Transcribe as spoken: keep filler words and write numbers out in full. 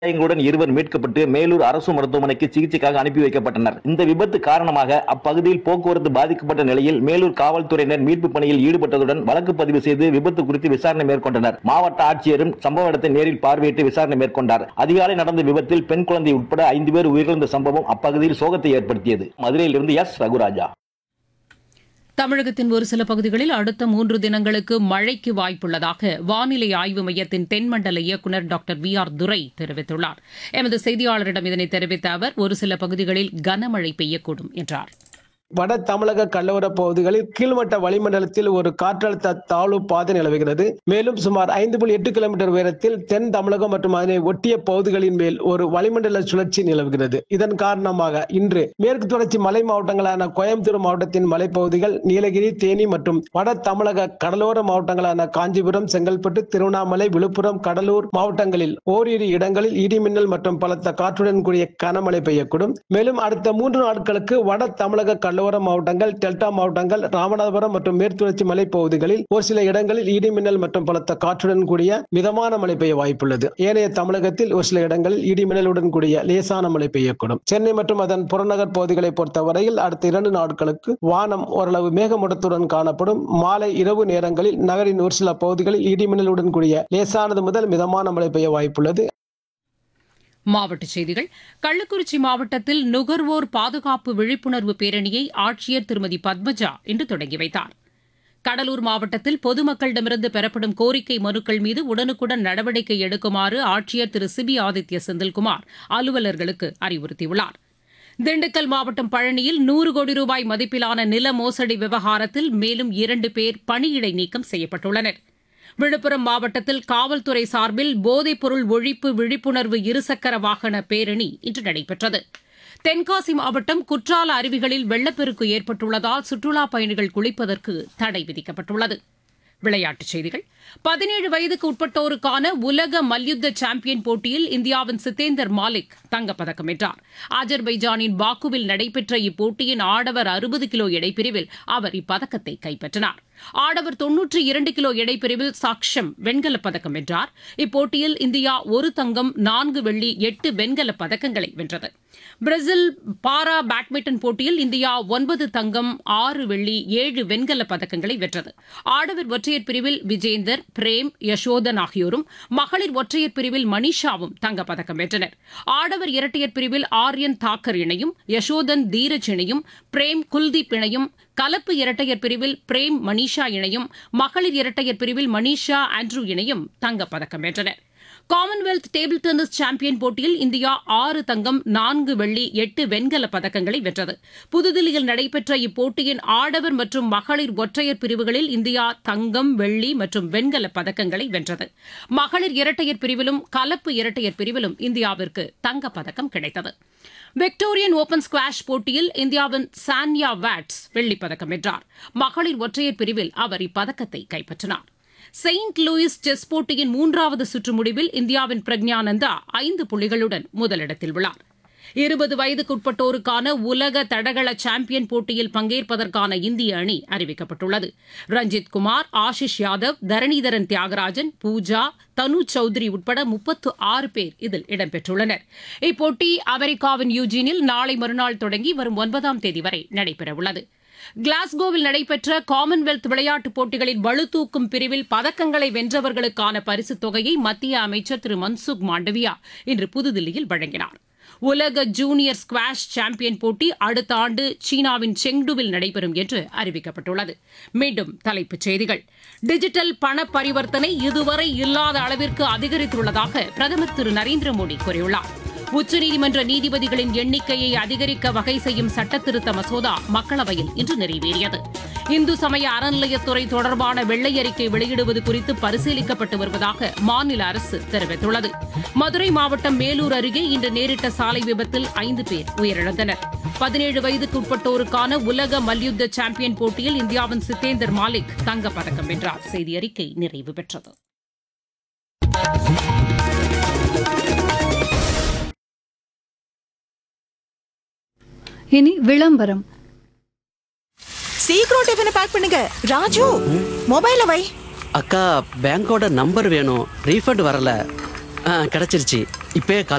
காயங்களுடன் இருவர் மீட்கப்பட்டு மேலூர் அரசு மருத்துவமனைக்கு சிகிச்சைக்காக அனுப்பி வைக்கப்பட்டனர். இந்த விபத்து காரணமாக அப்பகுதியில் போக்குவரத்து பாதிக்கப்பட்ட நிலையில் மேலூர் காவல்துறையினர் மீட்பு பணியில் ஈடுபட்டதுடன் வழக்கு பதிவு செய்து விபத்து குறித்து விசாரணை மேற்கொண்டனர். மாவட்ட ஆட்சியரும் சம்பவ இடத்தை நேரில் பார்வையிட்டு விசாரணை மேற்கொண்டார். அதிகாலை நடந்த விபத்தில் பெண் குழந்தை உட்பட ஐந்து பேர் உயிரிழந்த சம்பவம் அப்பகுதியில் சோகத்தை ஏற்படுத்தியது. மதுரையிலிருந்து எஸ் ரகுராஜா. தமிழகத்தின் ஒரு சில பகுதிகளில் அடுத்த மூன்று தினங்களுக்கு மழைக்கு வாய்ப்புள்ளதாக வானிலை ஆய்வு மையத்தின் தென்மண்டல இயக்குநர் டாக்டர் வி ஆர் துரை தெரிவித்துள்ளார். எமது செய்தியாளரிடம் இதனை தெரிவித்த அவர் ஒரு சில பகுதிகளில் கனமழை பெய்யக்கூடும் என்றார். வட தமிழக கடலோர பகுதிகளில் கீழ்மட்ட வளிமண்டலத்தில் ஒரு காற்றழுத்த தாழ்வு பாதை நிலவுகிறது. மேலும் சுமார் ஐந்து புள்ளி எட்டு கிலோமீட்டர் உயரத்தில் தென் தமிழகம் மற்றும் அதனை ஒட்டிய பகுதிகளின் மேல் ஒரு வளிமண்டல சுழற்சி நிலவுகிறது. இதன் காரணமாக இன்று மேற்கு தொடர்ச்சி மலை மாவட்டங்களான கோயம்புத்தூர் மாவட்டத்தின் மலைப்பகுதிகள், நீலகிரி, தேனி மற்றும் வட தமிழக கடலோர மாவட்டங்களான காஞ்சிபுரம், செங்கல்பட்டு, திருவண்ணாமலை, விழுப்புரம், கடலூர் மாவட்டங்களில் ஓரிரு இடங்களில் இடிமின்னல் மற்றும் பலத்த காற்றுடன் கூடிய கனமழை பெய்யக்கூடும். மேலும் அடுத்த மூன்று நாட்களுக்கு வட தமிழக கடலோர மாவட்டங்கள், டெல்டா மாவட்டங்கள், ராமநாதபுரம் மற்றும் மேற்கு தொடர்ச்சி மலை பகுதிகளில் ஒரு சில இடங்களில் இடிமின்னல் மற்றும் பலத்த காற்றுடன் கூடிய மிதமான மழை பெய்ய வாய்ப்புள்ளது. ஏனைய தமிழகத்தில் ஒரு சில இடங்களில் இடிமின்னலுடன் கூடிய லேசான மழை பெய்யக்கூடும். சென்னை மற்றும் அதன் புறநகர் பகுதிகளை பொறுத்தவரையில் அடுத்த இரண்டு நாட்களுக்கு வானம் ஓரளவு மேகமூட்டத்துடன் காணப்படும். மாலை இரவு நேரங்களில் நகரின் ஒரு சில பகுதிகளில் இடிமின்னலுடன் கூடிய லேசானது முதல் மிதமான மழை பெய்ய வாய்ப்புள்ளது. மாவட்டச் செய்திகள். கள்ளக்குறிச்சி மாவட்டத்தில் நுகர்வோர் பாதுகாப்பு விழிப்புணர்வு பேரணியை ஆட்சியர் திருமதி பத்மஜா இன்று தொடங்கி வைத்தார். கடலூர் மாவட்டத்தில் பொதுமக்களிடமிருந்து பெறப்படும் கோரிக்கை மனுக்கள் மீது உடனுக்குடன் நடவடிக்கை எடுக்குமாறு ஆட்சியர் திரு சிபி ஆதித்ய செந்தில்குமார் அலுவலர்களுக்கு அறிவுறுத்தியுள்ளார். திண்டுக்கல் மாவட்டம் பழனியில் நூறு கோடி ரூபாய் மதிப்பிலான நில மோசடி விவகாரத்தில் மேலும் இரண்டு பேர் பணியிடை நீக்கம் செய்யப்பட்டுள்ளனர். விழுப்புரம் மாவட்டத்தில் காவல்துறை சார்பில் போதைப்பொருள் ஒழிப்பு விழிப்புணர்வு இருசக்கர வாகன பேரணி இன்று நடைபெற்றது. தென்காசி மாவட்டம் குற்றால அருவிகளில் வெள்ளப்பெருக்கு ஏற்பட்டுள்ளதால் சுற்றுலாப் பயணிகள் குளிப்பதற்கு தடை விதிக்கப்பட்டுள்ளது. விளையாட்டுச் செய்திகள். பதினேழு வயதுக்கு உட்பட்டோருக்கான உலக மல்யுத்த சாம்பியன் போட்டியில் இந்தியாவின் சித்தேந்தர் மாலிக் தங்கப்பதக்கம் வென்றார். அஜர்பைஜானின் பாக்குவில் நடைபெற்ற இப்போட்டியின் ஆடவர் அறுபது கிலோ எடைப்பிரிவில் அவர் இப்பதக்கத்தை கைப்பற்றினார். ஆடவர் தொன்னூற்றி இரண்டு கிலோ எடைப்பிரிவில் சாக்ஷம் வெண்கலப் பதக்கம் வென்றார். இப்போட்டியில் இந்தியா ஒரு தங்கம், நான்கு வெள்ளி, எட்டு வெண்கலப் பதக்கங்களை வென்றது. பிரேசில் பாரா பேட்மிண்டன் போட்டியில் இந்தியா ஒன்பது தங்கம், ஆறு வெள்ளி, ஏழு வெண்கலப் பதக்கங்களை வென்றது. ஆடவர் ஒற்றையர் பிரிவில் விஜேந்தர், பிரேம், யசோதன் ஆகியோரும், மகளிர் ஒற்றையர் பிரிவில் மனிஷாவும் தங்கப்பதக்கம் வென்றனர். ஆடவர் இரட்டையர் பிரிவில் ஆர்யன் தாக்கர் இணையும், யசோதன் தீரஜ் இணையும், பிரேம் குல்தீப் இணையும், கலப்பு இரட்டையர் பிரிவில் பிரேம் மனிஷா இணையும், மகளிர் இரட்டையர் பிரிவில் மனிஷா ஆண்ட்ரூ இணையும் தங்கப்பதக்கம் வென்றனர். காமன்வெல்த் டேபிள் டென்னிஸ் சாம்பியன் போட்டியில் இந்தியா ஆறு தங்கம், நான்கு வெள்ளி, எட்டு வெண்கலப் பதக்கங்களை வென்றது. புதுதில்லியில் நடைபெற்ற இப்போட்டியின் ஆடவர் மற்றும் மகளிர் ஒற்றையர் பிரிவுகளில் இந்தியா தங்கம், வெள்ளி மற்றும் வெண்கலப் பதக்கங்களை வென்றது. மகளிர் இரட்டையர் பிரிவிலும் கலப்பு இரட்டையர் பிரிவிலும் இந்தியாவிற்கு தங்கப்பதக்கம் கிடைத்தது. விக்டோரியன் ஓபன் ஸ்குவாஷ் போட்டியில் இந்தியாவின் சான்யா வாட்ஸ் வெள்ளிப்பதக்கம் வென்றார். மகளிர் ஒற்றையர் பிரிவில் அவர் இப்பதக்கத்தை கைப்பற்றினார். செயின்ட் லூயிஸ் செஸ் போட்டியின் மூன்றாவது சுற்று முடிவில் இந்தியாவின் பிரக்ஞானந்தா ஐந்து புள்ளிகளுடன் முதலிடத்தில் உள்ளார். இருபது வயதுக்குட்பட்டோருக்கான உலக தடகள சாம்பியன் போட்டியில் பங்கேற்பதற்கான இந்திய அணி அறிவிக்கப்பட்டுள்ளது. ரஞ்சித் குமார், ஆஷிஷ் யாதவ், தரணிதரன் தியாகராஜன், பூஜா, தனு சௌத்ரி உட்பட முப்பத்து ஆறு பேர் இதில் இடம்பெற்றுள்ளனர். இப்போட்டி அமெரிக்காவின் யூஜினில் நாளை மறுநாள் தொடங்கி வரும் ஒன்பதாம் தேதி வரை நடைபெறவுள்ளது. கிளாஸ்கோவில் நடைபெற்ற காமன்வெல்த் விளையாட்டுப் போட்டிகளின் பளுதூக்கும் பிரிவில் பதக்கங்களை வென்றவர்களுக்கான பரிசுத் தொகையை மத்திய அமைச்சர் திரு மன்சுக் மாண்டவியா இன்று புதுதில்லியில் வழங்கினார். உலக ஜூனியர் ஸ்குவாஷ் சாம்பியன் போட்டி அடுத்த ஆண்டு சீனாவின் செங்டுவில் நடைபெறும் என்று அறிவிக்கப்பட்டுள்ளது. மீண்டும் தலைப்புச் செய்திகள். டிஜிட்டல் பண பரிவர்த்தனை இதுவரை இல்லாத அளவிற்கு அதிகரித்துள்ளதாக பிரதமர் திரு நரேந்திர மோடி கூறியுள்ளார். உச்சநீதிமன்ற நீதிபதிகளின் எண்ணிக்கையை அதிகரிக்க வகை செய்யும் சட்டத்திருத்த மசோதா மக்களவையில் இன்று நிறைவேறியது. இந்து சமய அறநிலையத்துறை தொடர்பான வெள்ளை அறிக்கை வெளியிடுவது குறித்து பரிசீலிக்கப்பட்டு வருவதாக மாநில அரசு தெரிவித்துள்ளது. மதுரை மாவட்டம் மேலூர் அருகே இன்று நேரிட்ட சாலை விபத்தில் ஐந்து பேர் உயிரிழந்தனர். பதினேழு வயதுக்கு உட்பட்டோருக்கான உலக மல்யுத்த சாம்பியன் போட்டியில் இந்தியாவின் சித்தேந்தர் மாலிக் தங்கப்பதக்கம் வென்றார். செய்தி அறிக்கை நிறைவு பெற்றது. இனி விளம்பரம். சீக்கிரம் டிஃபனை பேக் பண்ணுங்க. ராஜு, மொபைல வை. அக்கா, பேங்கோட நம்பர் வேணும். ரீஃபண்ட் வரல. கிடைச்சிருச்சு. இப்பே